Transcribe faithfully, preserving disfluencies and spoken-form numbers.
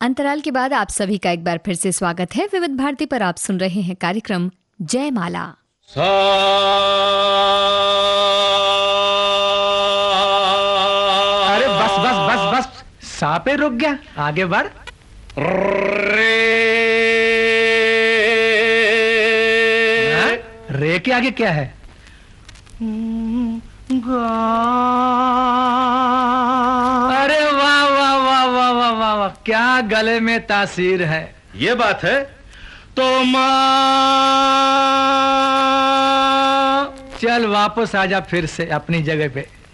अंतराल के बाद आप सभी का एक बार फिर से स्वागत है। विविध भारती पर आप सुन रहे हैं कार्यक्रम जयमाला। अरे बस बस बस बस, सा पे रुक गया, आगे बढ़। रे रे के आगे क्या है? अरे वाह वाह वाह वाह वाह वाह वाह, क्या गले में तासीर है। ये बात है तो माँ। चल वापस आजा फिर से अपनी जगह पे।